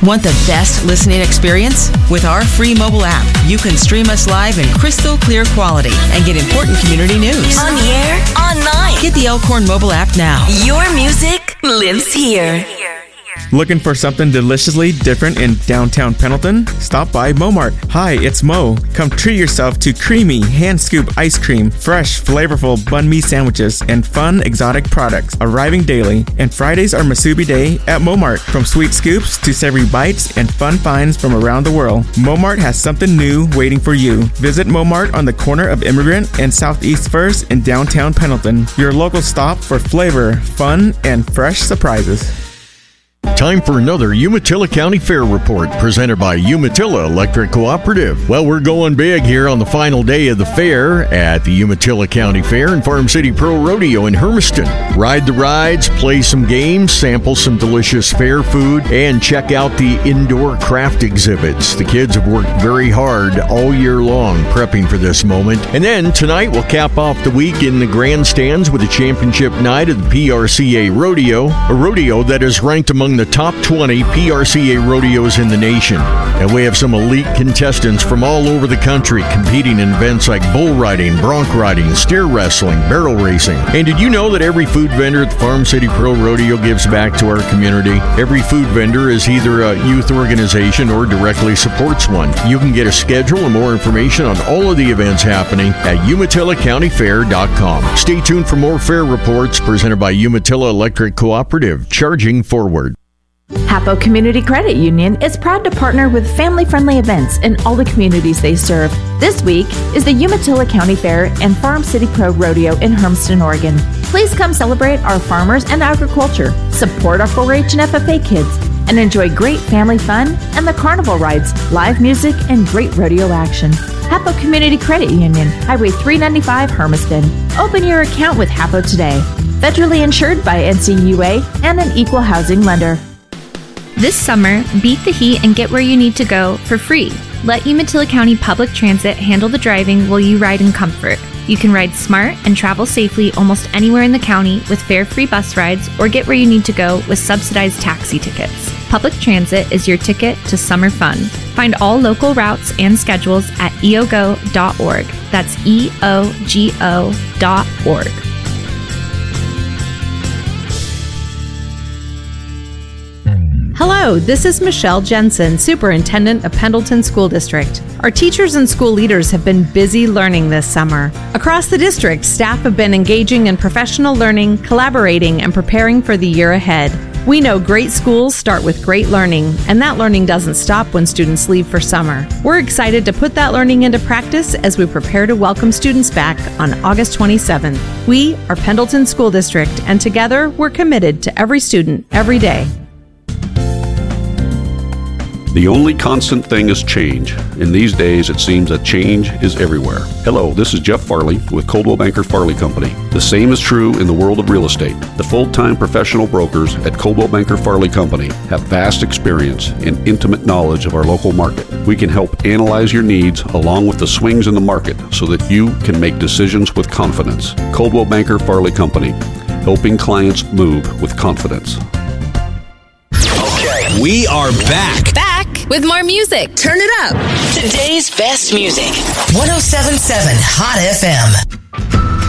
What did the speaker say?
Want the best listening experience? With our free mobile app, you can stream us live in crystal clear quality and get important community news. On the air, online. Get the Elkhorn mobile app now. Your music lives here. Looking for something deliciously different in downtown Pendleton? Stop by Momart. Hi, it's Mo. Come treat yourself to creamy hand-scoop ice cream, fresh, flavorful banh mi sandwiches, and fun exotic products arriving daily. And Fridays are Masubi Day at Momart. From sweet scoops to savory bites and fun finds from around the world, Momart has something new waiting for you. Visit Momart on the corner of Immigrant and Southeast First in downtown Pendleton. Your local stop for flavor, fun, and fresh surprises. Time for another Umatilla County Fair report presented by Umatilla Electric Cooperative. Well, we're going big here on the final day of the fair at the Umatilla County Fair and Farm City Pro Rodeo in Hermiston. Ride the rides, play some games, sample some delicious fair food, and check out the indoor craft exhibits. The kids have worked very hard all year long prepping for this moment. And then tonight we'll cap off the week in the grandstands with a championship night of the PRCA Rodeo, a rodeo that is ranked among the top 20 PRCA rodeos in the nation. And we have some elite contestants from all over the country competing in events like bull riding, bronc riding, steer wrestling, barrel racing. And did you know that every food vendor at the Farm City Pro Rodeo gives back to our community? Every food vendor is either a youth organization or directly supports one. You can get a schedule and more information on all of the events happening at UmatillaCountyFair.com. Stay tuned for more fair reports presented by Umatilla Electric Cooperative, charging forward. Hapo Community Credit Union is proud to partner with family-friendly events in all the communities they serve. This week is the Umatilla County Fair and Farm City Pro Rodeo in Hermiston, Oregon. Please come celebrate our farmers and agriculture, support our 4-H and FFA kids, and enjoy great family fun and the carnival rides, live music, and great rodeo action. Hapo Community Credit Union, Highway 395, Hermiston. Open your account with Hapo today. Federally insured by NCUA and an equal housing lender. This summer, beat the heat and get where you need to go for free. Let Umatilla County Public Transit handle the driving while you ride in comfort. You can ride smart and travel safely almost anywhere in the county with fare-free bus rides or get where you need to go with subsidized taxi tickets. Public transit is your ticket to summer fun. Find all local routes and schedules at eogo.org. That's EOGO.org. Hello, this is Michelle Jensen, Superintendent of Pendleton School District. Our teachers and school leaders have been busy learning this summer. Across the district, staff have been engaging in professional learning, collaborating, and preparing for the year ahead. We know great schools start with great learning, and that learning doesn't stop when students leave for summer. We're excited to put that learning into practice as we prepare to welcome students back on August 27th. We are Pendleton School District, and together we're committed to every student, every day. The only constant thing is change. In these days, it seems that change is everywhere. Hello, this is Jeff Farley with Coldwell Banker Farley Company. The same is true in the world of real estate. The full-time professional brokers at Coldwell Banker Farley Company have vast experience and intimate knowledge of our local market. We can help analyze your needs along with the swings in the market so that you can make decisions with confidence. Coldwell Banker Farley Company, helping clients move with confidence. Okay, we are back with more music. Turn it up. Today's best music. 107.7 Hot FM.